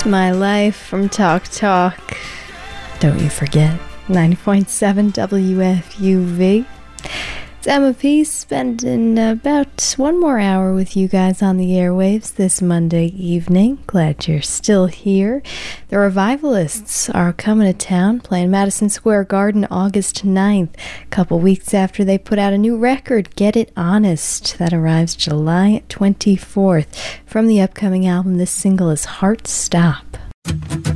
My Life from Talk Talk. Don't you forget, 90.7 WFUV. It's Emma P. spending about one more hour with you guys on the airwaves this Monday evening. Glad you're still here. The Revivalists are coming to town, playing Madison Square Garden August 9th, a couple weeks after they put out a new record, Get It Honest. That arrives July 24th. From the upcoming album, this single is Heart Stop.